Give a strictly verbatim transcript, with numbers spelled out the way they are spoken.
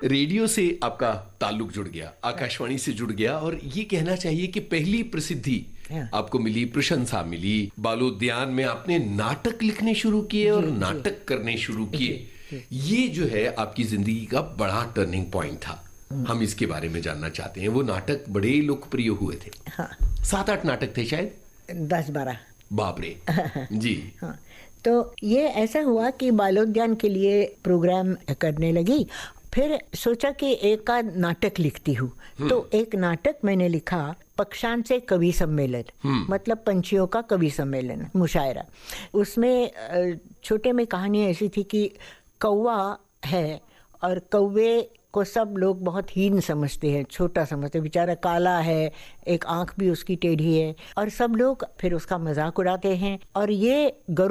Radio से आपका ताल्लुक जुड़ गया, आकाशवाणी से जुड़ गया, और ये कहना चाहिए कि पहली प्रसिद्धि आपको मिली, प्रशंसा मिली। बालोद्यान में आपने नाटक लिखने शुरू किए और नाटक करने शुरू किए। ये जो है आपकी जिंदगी का बड़ा टर्निंग पॉइंट था। हम इसके बारे में जानना चाहते हैं। वो नाटक बड़े लोकप्रिय हुए थे। हाँ। सात आठ नाटक थे शायद, दस बारह। बाप रे। जी। हाँ, तो ये ऐसा हुआ कि बालोद्यान के लिए प्रोग्राम करने लगी। फिर सोचा कि एक का नाटक लिखती हूँ, तो एक नाटक मैंने लिखा, पक्षान से कवि सम्मेलन, मतलब पंछियों का कवि सम्मेलन, मुशायरा। उसमें छोटे में कहानी ऐसी थी कि कौवा है और कौवे को सब लोग बहुत हीन समझते हैं, छोटा समझते हैं, बेचारा काला है, एक आंख भी उसकी टेढ़ी है, और सब लोग फिर उसका मजाक उड़ाते हैं। और ये